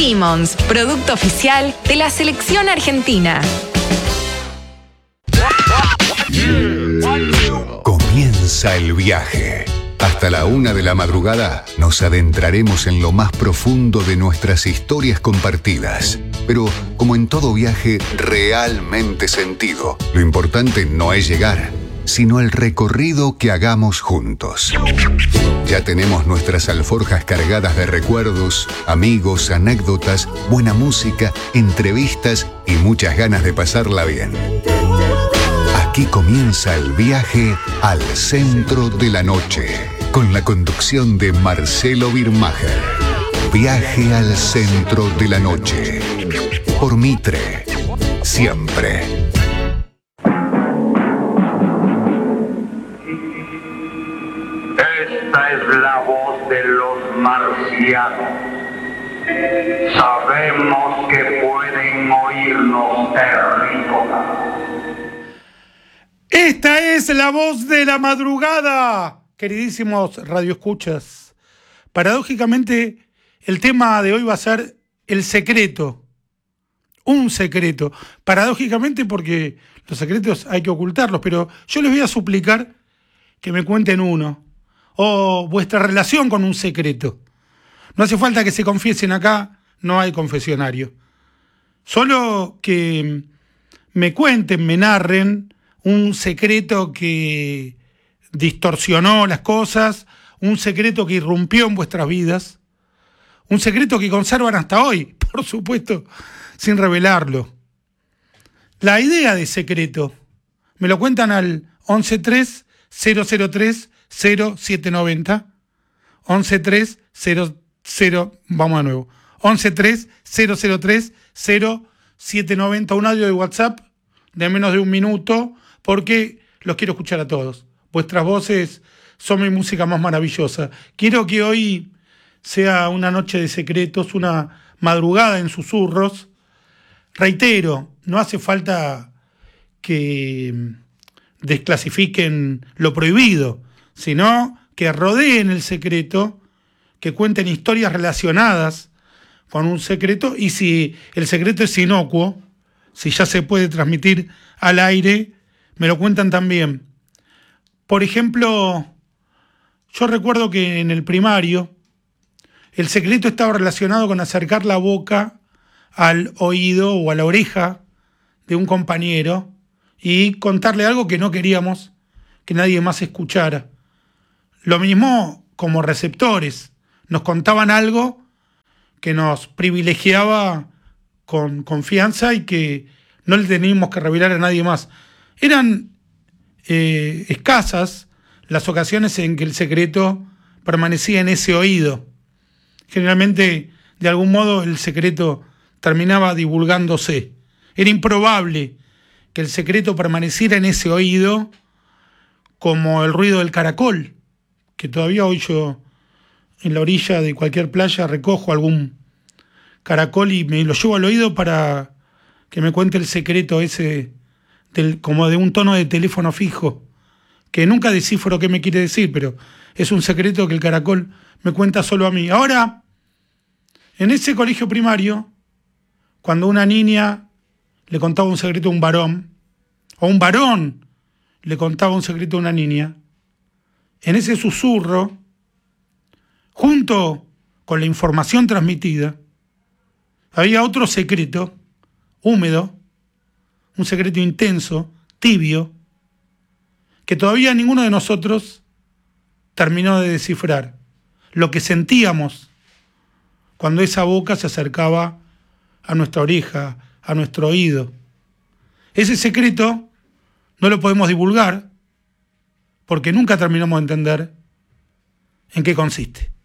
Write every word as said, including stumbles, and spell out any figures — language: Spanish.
Simmons, producto oficial de la selección argentina. Comienza el viaje. Hasta la una de la madrugada nos adentraremos en lo más profundo de nuestras historias compartidas. Pero, como en todo viaje realmente sentido, lo importante no es llegar, sino el recorrido que hagamos juntos. Ya tenemos nuestras alforjas cargadas de recuerdos, amigos, anécdotas, buena música, entrevistas y muchas ganas de pasarla bien. Aquí comienza el viaje al centro de la noche, con la conducción de Marcelo Birmacher. Viaje al centro de la noche. Por Mitre. Siempre. Esta es la voz de los marcianos. Sabemos que pueden oírnos terrícolas. Esta es la voz de la madrugada, queridísimos radioescuchas. Paradójicamente, el tema de hoy va a ser el secreto. Un secreto. Paradójicamente, porque los secretos hay que ocultarlos, pero yo les voy a suplicar que me cuenten uno. O vuestra relación con un secreto. No hace falta que se confiesen acá, no hay confesionario. Solo que me cuenten, me narren un secreto que distorsionó las cosas, un secreto que irrumpió en vuestras vidas, un secreto que conservan hasta hoy, por supuesto, sin revelarlo. La idea de secreto me lo cuentan al once tres cero cero tres cero siete nueve cero, once tres cero cero, vamos de nuevo, once tres cero cero tres cero siete nueve cero, un audio de WhatsApp de menos de un minuto, porque los quiero escuchar a todos. Vuestras voces son mi música más maravillosa. Quiero que hoy sea una noche de secretos, una madrugada en susurros. Reitero, no hace falta que desclasifiquen lo prohibido, sino que rodeen el secreto, que cuenten historias relacionadas con un secreto, y si el secreto es inocuo, si ya se puede transmitir al aire, me lo cuentan también. Por ejemplo, yo recuerdo que en el primario el secreto estaba relacionado con acercar la boca al oído o a la oreja de un compañero y contarle algo que no queríamos que nadie más escuchara. Lo mismo como receptores. Nos contaban algo que nos privilegiaba con confianza y que no le teníamos que revelar a nadie más. Eran eh, escasas las ocasiones en que el secreto permanecía en ese oído. Generalmente, de algún modo, el secreto terminaba divulgándose. Era improbable que el secreto permaneciera en ese oído como el ruido del caracol, que todavía hoy yo en la orilla de cualquier playa recojo algún caracol y me lo llevo al oído para que me cuente el secreto ese del, como de un tono de teléfono fijo, que nunca descifro qué me quiere decir, pero es un secreto que el caracol me cuenta solo a mí. Ahora, en ese colegio primario, cuando una niña le contaba un secreto a un varón, o un varón le contaba un secreto a una niña, en ese susurro, junto con la información transmitida, había otro secreto, húmedo, un secreto intenso, tibio, que todavía ninguno de nosotros terminó de descifrar. Lo que sentíamos cuando esa boca se acercaba a nuestra oreja, a nuestro oído. Ese secreto no lo podemos divulgar porque nunca terminamos de entender en qué consiste.